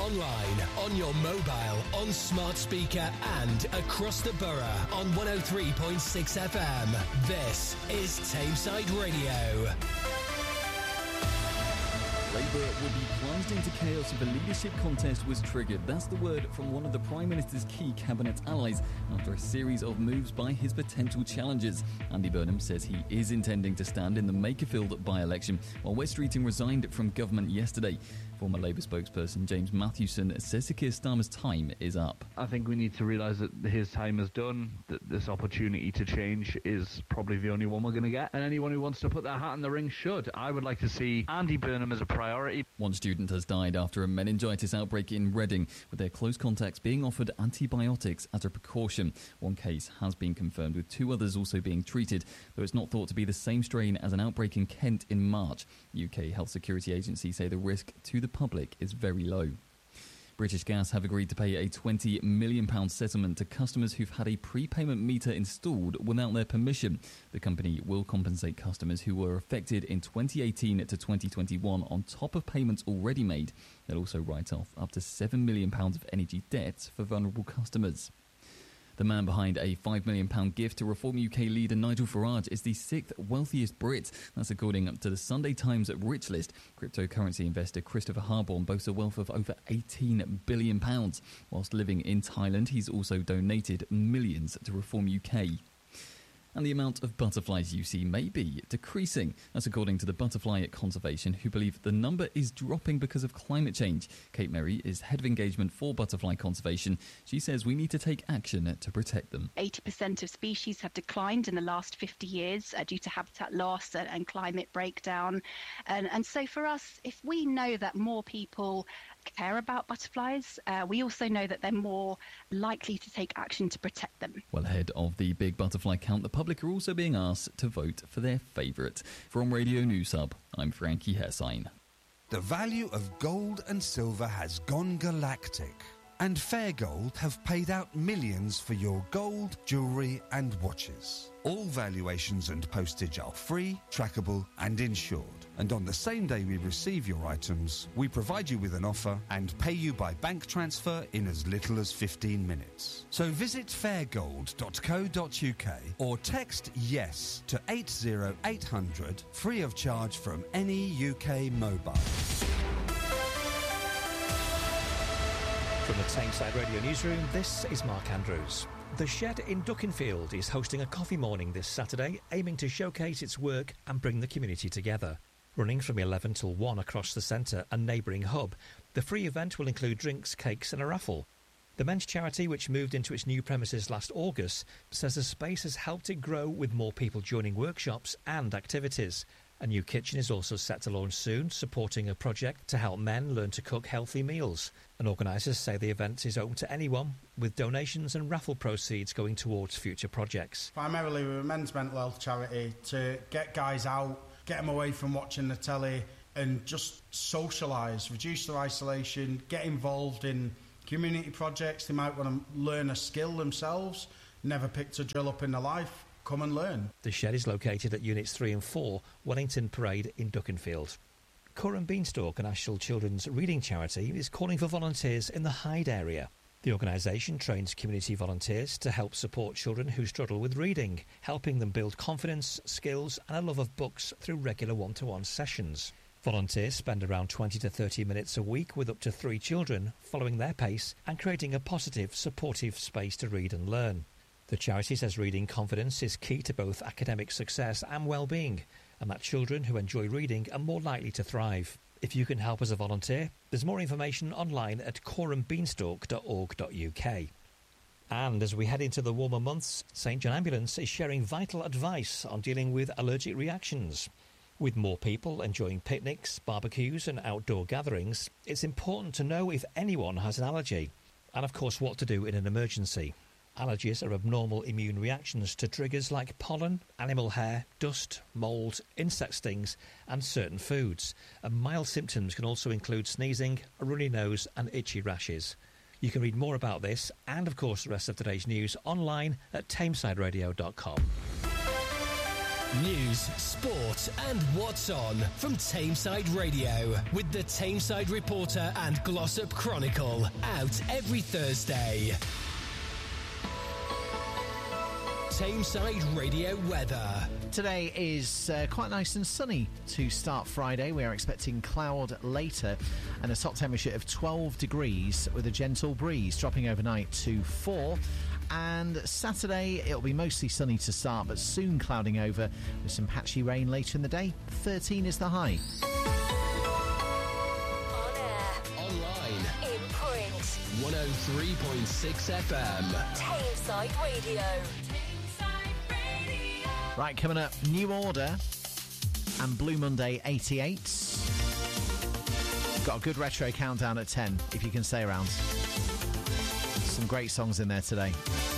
online, on your mobile, on smart speaker and across the borough on 103.6 FM. This is Tameside Radio. Labour will be plunged into chaos if a leadership contest was triggered. That's the word from one of the Prime Minister's key cabinet allies after a series of moves by his potential challengers. Andy Burnham says he is intending to stand in the Makerfield by-election, while Wes Streeting resigned from government yesterday. Former Labour spokesperson James Mathewson says Keir Starmer's time is up. I think we need to realise that his time is done, that this opportunity to change is probably the only one we're going to get, and anyone who wants to put their hat in the ring should. I would like to see Andy Burnham as a priority. One student has died after a meningitis outbreak in Reading, with their close contacts being offered antibiotics as a precaution. One case has been confirmed, with 2 others also being treated, though it's not thought to be the same strain as an outbreak in Kent in March. UK Health Security Agency say the risk to the public is very low. British Gas have agreed to pay a £20 million settlement to customers who've had a prepayment meter installed without their permission. The company will compensate customers who were affected in 2018 to 2021 on top of payments already made. They'll also write off up to £7 million of energy debts for vulnerable customers. The man behind a £5 million gift to Reform UK leader Nigel Farage is the 6th wealthiest Brit. That's according to the Sunday Times Rich List. Cryptocurrency investor Christopher Harborne boasts a wealth of over £18 billion. Whilst living in Thailand, he's also donated millions to Reform UK. And the amount of butterflies you see may be decreasing. That's according to the Butterfly Conservation, who believe the number is dropping because of climate change. Kate Merry is Head of Engagement for Butterfly Conservation. She says we need to take action to protect them. 80% of species have declined in the last 50 years due to habitat loss and climate breakdown. And so for us, if we know that more people care about butterflies, we also know that they're more likely to take action to protect them. Well, ahead of the big butterfly count, the public are also being asked to vote for their favourite. From Radio News Hub, I'm Frankie Hessine. The value of gold and silver has gone galactic, and Fair Gold have paid out millions for your gold, jewellery and watches. All valuations and postage are free, trackable and insured. And on the same day we receive your items, we provide you with an offer and pay you by bank transfer in as little as 15 minutes. So visit fairgold.co.uk or text YES to 80800 free of charge from any UK mobile. From the Tameside Radio Newsroom, this is Mark Andrews. The Shed in Dukinfield is hosting a coffee morning this Saturday, aiming to showcase its work and bring the community together. Running from 11 till 1 across the centre and neighbouring hub, the free event will include drinks, cakes and a raffle. The men's charity, which moved into its new premises last August, says the space has helped it grow with more people joining workshops and activities. A new kitchen is also set to launch soon, supporting a project to help men learn to cook healthy meals. And organisers say the event is open to anyone, with donations and raffle proceeds going towards future projects. Primarily we're a men's mental health charity to get guys out, get them away from watching the telly and just socialise, reduce their isolation, get involved in community projects. They might want to learn a skill themselves, never picked a drill up in their life. Come and learn. The Shed is located at Units 3 and 4, Wellington Parade in Dukinfield. Curran Beanstalk, a national children's reading charity, is calling for volunteers in the Hyde area. The organisation trains community volunteers to help support children who struggle with reading, helping them build confidence, skills and a love of books through regular one-to-one sessions. Volunteers spend around 20 to 30 minutes a week with up to 3 children, following their pace and creating a positive, supportive space to read and learn. The charity says reading confidence is key to both academic success and well-being, and that children who enjoy reading are more likely to thrive. If you can help as a volunteer, there's more information online at corambeanstalk.org.uk. And as we head into the warmer months, St John Ambulance is sharing vital advice on dealing with allergic reactions. With more people enjoying picnics, barbecues and outdoor gatherings, it's important to know if anyone has an allergy, and of course what to do in an emergency. Allergies are abnormal immune reactions to triggers like pollen, animal hair, dust, mould, insect stings and certain foods. And mild symptoms can also include sneezing, a runny nose and itchy rashes. You can read more about this and of course the rest of today's news online at tamesideradio.com. News, sport and what's on from Tameside Radio with the Tameside Reporter and Glossop Chronicle, out every Thursday. Tameside Radio weather. Today is quite nice and sunny to start Friday. We are expecting cloud later and a top temperature of 12 degrees with a gentle breeze, dropping overnight to 4. And Saturday, it'll be mostly sunny to start, but soon clouding over with some patchy rain later in the day. 13 is the high. On air. Online. In print. 103.6 FM. Tameside Radio. Right, coming up, New Order and Blue Monday 88. Got a good retro countdown at 10, if you can stay around. Some great songs in there today.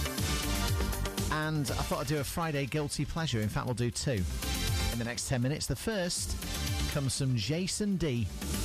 And I thought I'd do a Friday guilty pleasure. In fact, we'll do two in the next 10 minutes. The first comes from Jason D.